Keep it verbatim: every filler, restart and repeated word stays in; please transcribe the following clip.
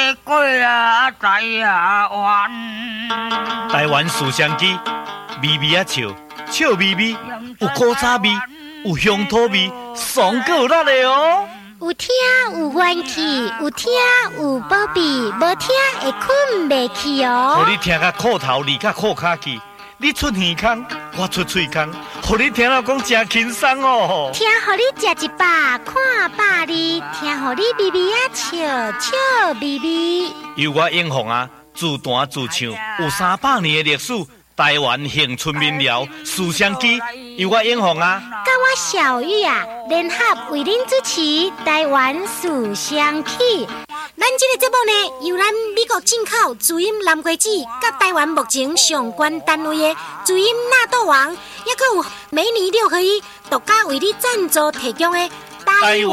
的粿啊，在啊弯。 台湾思乡鸡，味味啊笑，笑味味，有古早味，有乡土味，爽够辣的哦。 有听有元气，有听有保庇，无听会困袂去哦。 互你听甲裤头离甲裤骹去，你出耳孔，我出喙孔，互你听了讲真轻松哦。 听互你食一百，看百二，听互你微微啊笑，笑微微。 由我英雄啊，自弹自唱，有三百年的历史。台湾乡村民谣思乡鸡，由我英雄啊， 甲我小玉啊，联合为您主持《台湾思乡曲》。咱这个节目呢，由咱美国进口主音蓝瓜子，甲台湾目前上关单位的主音纳豆王，也佫有每年六合一独家为你赞助提供的台湾。